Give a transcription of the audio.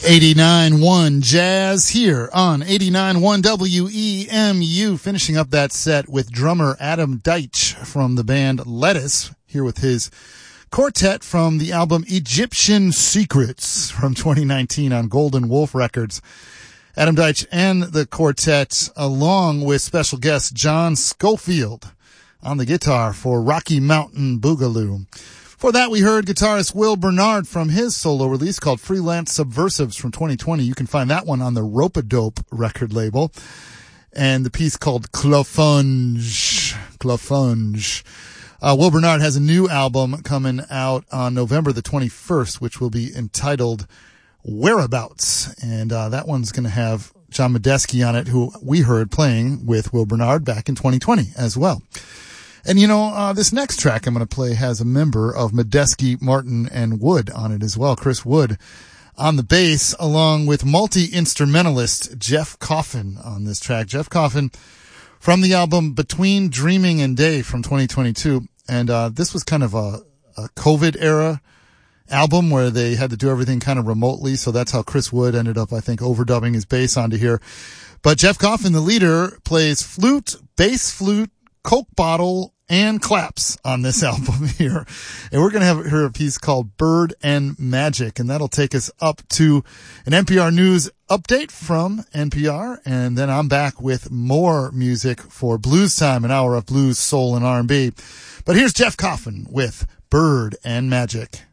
89.1 Jazz here on 89.1 WEMU, finishing up that set with drummer Adam Deitch from the band Lettuce, here with his quartet from the album Egyptian Secrets from 2019 on Golden Wolf Records. Adam Deitch and the quartet, along with special guest John Schofield on the guitar for Rocky Mountain Boogaloo. For that, we heard guitarist Will Bernard from his solo release called Freelance Subversives from 2020. You can find that one on the Rope-A-Dope record label. And the piece called Clofunge. Will Bernard has a new album coming out on November the 21st, which will be entitled Whereabouts. And that one's going to have John Medeski on it, who we heard playing with Will Bernard back in 2020 as well. And, this next track I'm going to play has a member of Medeski, Martin, and Wood on it as well. Chris Wood on the bass, along with multi-instrumentalist Jeff Coffin on this track. Jeff Coffin from the album Between Dreaming and Day from 2022. And this was kind of a COVID-era album where they had to do everything kind of remotely. So that's how Chris Wood ended up, I think, overdubbing his bass onto here. But Jeff Coffin, the leader, plays flute, bass flute, Coke bottle, and claps on this album here. And we're going to hear a piece called Bird and Magic, and that'll take us up to an NPR News update from NPR, and then I'm back with more music for Blues Time, an hour of blues, soul, and R&B. But here's Jeff Coffin with Bird and Magic.